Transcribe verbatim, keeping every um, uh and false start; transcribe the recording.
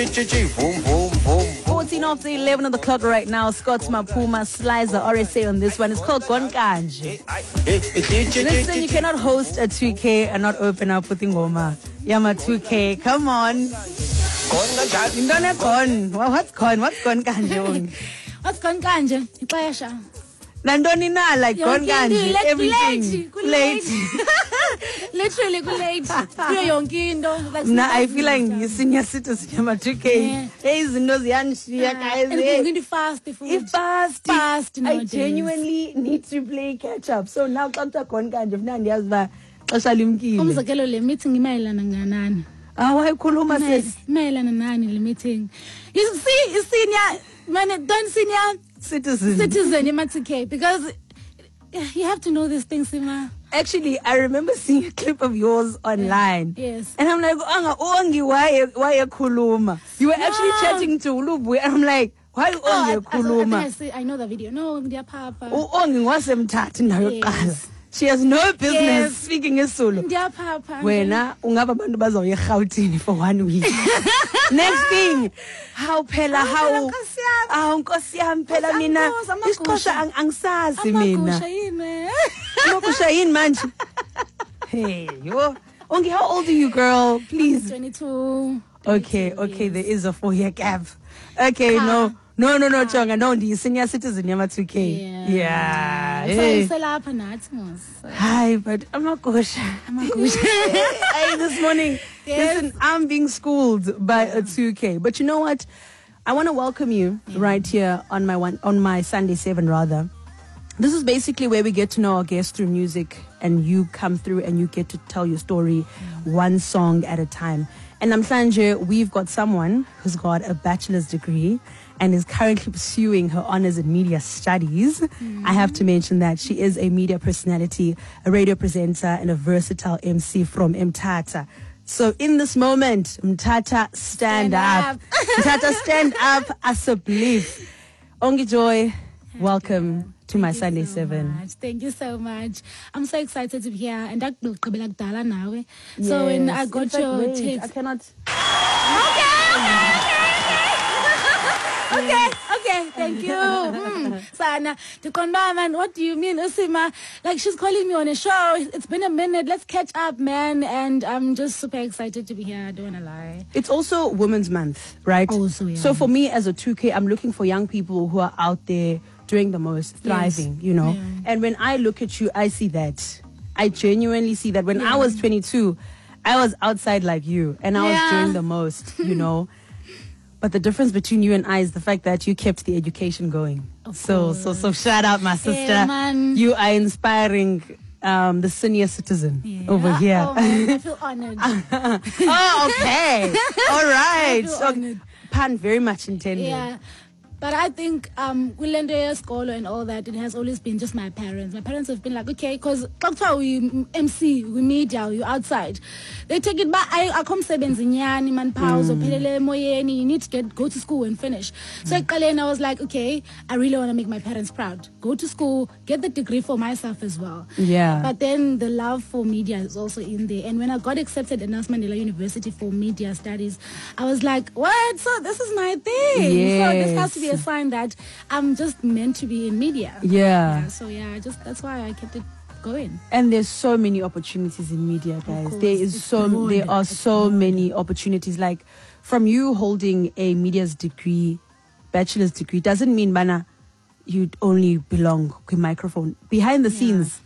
fourteen after eleven on the clock right now. Scott Mapuma, Slizer, R S A on this one. It's called Gonkanje. Listen, you cannot host a two K and not open up with Ingoma. Yama two K, come on. Indone Gon. What's Gon? What's Gonkanje? What's Gonkanje? Ixesha. Nandoni na like Gonkanje. Everything. Late. Literally late. Nah, I feel like you senior citizen Yama two K. Hey, Zindo Zianshia guys. And it's going to fast. It's fast. Fast. I genuinely need to play catch up. So now come to Gonkanje. Nandiyazba. Umzekelo le meeting imayelana nganani? Ah, why khuluma sis? Imayelana nani le meeting? You see, you senior, man, don't senior citizen. Citizen imathike because you have to know these things, Sima. Actually, I remember seeing a clip of yours online. Yes. And I'm like, Anga, Ongi, why why khuluma? You were actually No. chatting to Ulubwe, and I'm like, why Oh, I, Ongi I, I, khuluma? I, see- I know the video. No, dear Papa. Ongi wasemthatha nayoqala. Yes. She has no business Yes. speaking isiZulu. Dear Papa. Wena ungaba abantu bazoya eGauteng for one week. Next thing, how phela how Nkosi yami. ah nkosi yami phela mina Amagusha, amagusha. isiXhosa ang- angisazi mina. Amagusha yini? Amagusha yini manje? Hey, yo. Ongi, how old are you, girl? Please. twenty-two. Okay, okay, there is a four year gap. Okay, no. No, no, no, Chonga, no, the senior citizen, Yama two K. Yeah. Yeah. So Hey. iselapha nathi mos. Hi, but I'm not gosh. Amagusha. Hey, this morning, Yes. listen, I'm being schooled by a two K. But you know what? I want to welcome you right here on my one on my Sunday seven rather. This is basically where we get to know our guests through music, and you come through and you get to tell your story one song at a time. And Namhlanje, we've got someone who's got a bachelor's degree and is currently pursuing her honors in media studies. I have to mention that she is a media personality, a radio presenter, and a versatile M C from Mthatha. So in this moment, Mthatha, stand, Stand up. up. Mthatha, stand up as a belief. Ongi Joy, welcome to my Thank Sunday you so seven. much. Thank you so much. I'm so excited to be here. And that will be like Dala now. So when I Yes. got In fact, your wait, text. I cannot. Okay, okay, thank you. Hmm. Sana, to confirm, man, what do you mean, Usima? Like, she's calling me on a show. It's been a minute. Let's catch up, man. And I'm just super excited to be here. I don't want to lie. It's also Women's Month, right? Also, yeah. So for me as a two K, I'm looking for young people who are out there doing the most, thriving, you know. Yeah. And when I look at you, I see that. I genuinely see that. When I was twenty-two, I was outside like you, and I was Yeah. doing the most, you know. But the difference between you and I is the fact that you kept the education going. Of So, so, so shout out, my sister. Yeah, man. You are inspiring um, the senior citizen Yeah. over here. Oh, man, I feel honored. Oh, okay. All right. I feel So, honored. pun very much intended. Yeah. But I think um Kulende school and all that, it has always been just my parents. My parents have been like, okay, because we M C, we media, you outside. They take it back. I I come seven zinyani man pause or pelele moyeni. You need to get go to school and finish. So mm. I was like, okay, I really want to make my parents proud. Go to school, get the degree for myself as well. Yeah. But then the love for media is also in there. And when I got accepted at Nelson Mandela University for media studies, I was like, what? So this is my thing. So this has to be a sign that I'm just meant to be in media. Yeah. Yeah, so yeah, just that's why I kept it going. And there's so many opportunities in media, guys. course, There is it's so broad. there are It's so broad. many opportunities. Like from you holding a media's degree, bachelor's degree, doesn't mean bana you only belong with microphone. Behind the Yeah. scenes,